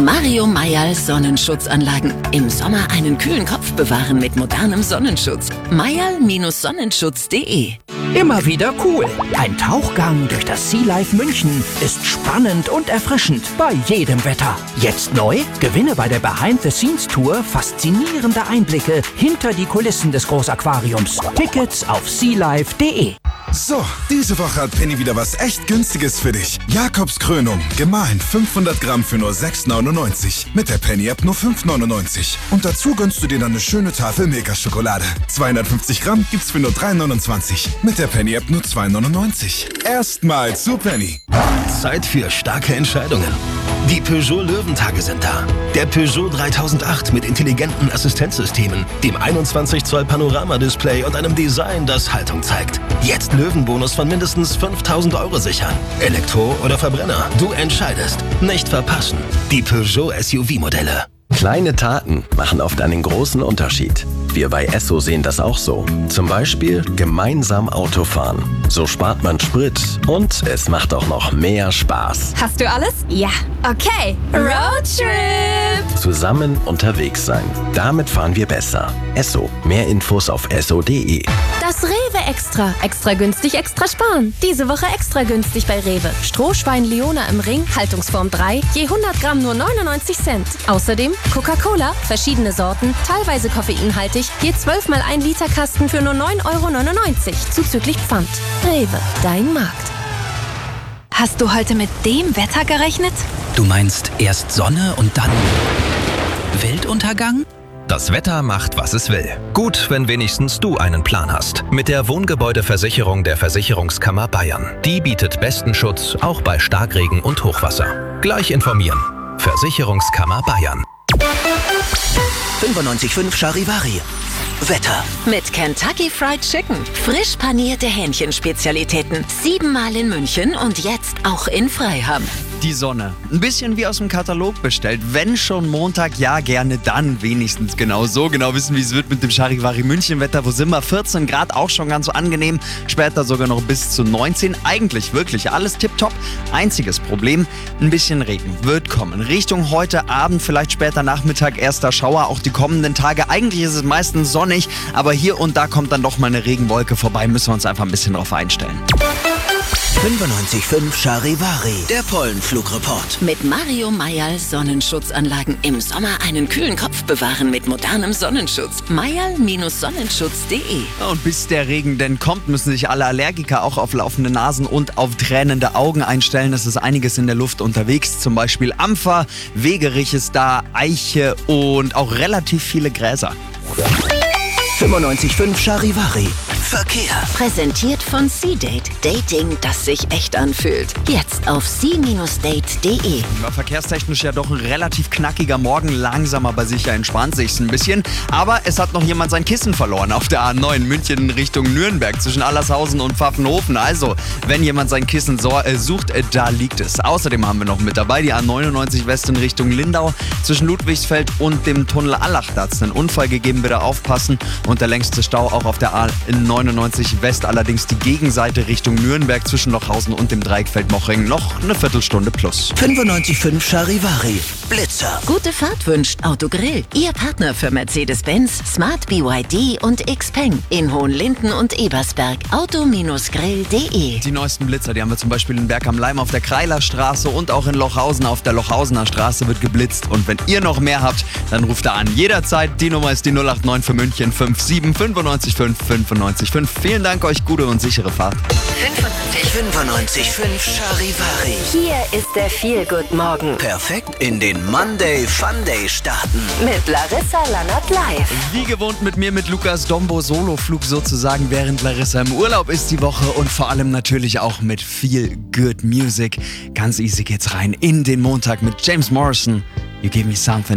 Mario Mayall Sonnenschutzanlagen. Im Sommer einen kühlen Kopf bewahren mit modernem Sonnenschutz. mayall-sonnenschutz.de. Immer wieder cool. Ein Tauchgang durch das Sea Life München ist spannend und erfrischend bei jedem Wetter. Jetzt neu? Gewinne bei der Behind-the-Scenes-Tour faszinierende Einblicke hinter die Kulissen des Großaquariums. Tickets auf sealife.de. So, diese Woche hat Penny wieder was echt Günstiges für dich. Jakobskrönung, gemahlen 500 Gramm für nur 6,99. Mit der Penny-App nur 5,99. Und dazu gönnst du dir dann eine schöne Tafel Milka-Schokolade. 250 Gramm gibt's für nur 3,29. Mit der Penny-App nur 2,99. Erstmal zu Penny. Zeit für starke Entscheidungen. Die Peugeot Löwentage sind da. Der Peugeot 3008 mit intelligenten Assistenzsystemen, dem 21 Zoll Panoramadisplay und einem Design, das Haltung zeigt. Jetzt Löwenbonus von mindestens 5.000 € sichern. Elektro oder Verbrenner, du entscheidest. Nicht verpassen. Die Peugeot SUV-Modelle. Kleine Taten machen oft einen großen Unterschied. Wir bei Esso sehen das auch so. Zum Beispiel gemeinsam Auto fahren. So spart man Sprit und es macht auch noch mehr Spaß. Hast du alles? Ja. Okay. Roadtrip! Zusammen unterwegs sein. Damit fahren wir besser. Esso. Mehr Infos auf esso.de. Das Rewe Extra. Extra günstig, extra sparen. Diese Woche extra günstig bei Rewe. Strohschwein Leona im Ring, Haltungsform 3, je 100 Gramm nur 99 Cent. Außerdem Coca-Cola, verschiedene Sorten, teilweise koffeinhaltig, je 12 mal 1 Liter Kasten für nur 9,99 €, zuzüglich Pfand. Rewe, dein Markt. Hast du heute mit dem Wetter gerechnet? Du meinst erst Sonne und dann Weltuntergang? Das Wetter macht, was es will. Gut, wenn wenigstens du einen Plan hast. Mit der Wohngebäudeversicherung der Versicherungskammer Bayern. Die bietet besten Schutz, auch bei Starkregen und Hochwasser. Gleich informieren. Versicherungskammer Bayern. 95.5 Charivari. Wetter. Mit Kentucky Fried Chicken. Frisch panierte Hähnchenspezialitäten. 7-mal in München und jetzt auch in Freiham. Die Sonne. Ein bisschen wie aus dem Katalog bestellt. Wenn schon Montag, ja gerne dann wenigstens genau so. Genau wissen, wie es wird mit dem Charivari München Wetter. Wo sind wir? 14 Grad, auch schon ganz so angenehm. Später sogar noch bis zu 19. Eigentlich wirklich alles tipptopp. Einziges Problem, ein bisschen Regen wird kommen. Richtung heute Abend, vielleicht später Nachmittag erster Schauer. Auch die kommenden Tage. Eigentlich ist es meistens sonnig, aber hier und da kommt dann doch mal eine Regenwolke vorbei. Müssen wir uns einfach ein bisschen drauf einstellen. 95.5 Charivari. Der Pollenflugreport. Mit Mario Mayall Sonnenschutzanlagen. Im Sommer einen kühlen Kopf bewahren mit modernem Sonnenschutz. mayall-sonnenschutz.de. Und bis der Regen denn kommt, müssen sich alle Allergiker auch auf laufende Nasen und auf tränende Augen einstellen. Es ist einiges in der Luft unterwegs. Zum Beispiel Ampfer, Wegerich ist da, Eiche und auch relativ viele Gräser. 95.5 Charivari. Verkehr. Präsentiert von C-Date. Dating, das sich echt anfühlt. Jetzt auf c-date.de. War verkehrstechnisch ja doch ein relativ knackiger Morgen. Langsam, aber sicher entspannt sich's ein bisschen. Aber es hat noch jemand sein Kissen verloren auf der A9 München in Richtung Nürnberg zwischen Allershausen und Pfaffenhofen. Also, wenn jemand sein Kissen sucht, da liegt es. Außerdem haben wir noch mit dabei die A99 West in Richtung Lindau. Zwischen Ludwigsfeld und dem Tunnel Allach. Da hat's einen Unfall gegeben, bitte aufpassen. Und der längste Stau auch auf der A99 West, allerdings die Gegenseite Richtung Nürnberg zwischen Lochhausen und dem Dreieckfeld-Mochring. Noch eine Viertelstunde plus. 95.5 Charivari. Blitzer. Gute Fahrt wünscht Autogrill. Ihr Partner für Mercedes-Benz, Smart BYD und Xpeng. In Hohenlinden und Ebersberg. Auto-grill.de. Die neuesten Blitzer, die haben wir zum Beispiel in Berg am Laim auf der Kreilerstraße und auch in Lochhausen auf der Lochhausener Straße wird geblitzt. Und wenn ihr noch mehr habt, dann ruft da an. Jederzeit. Die Nummer ist die 089 für München 57 95 5 95 5. Vielen Dank euch, gute und sichere Fahrt. 95.5 Charivari. Hier ist der Feel-Good-Morgen. Perfekt in den Monday Funday starten. Mit Larissa Lannert live. Wie gewohnt mit mir, mit Lukas Dombo, Soloflug sozusagen, während Larissa im Urlaub ist die Woche und vor allem natürlich auch mit viel Good Music. Ganz easy geht's rein in den Montag mit James Morrison. You give me something.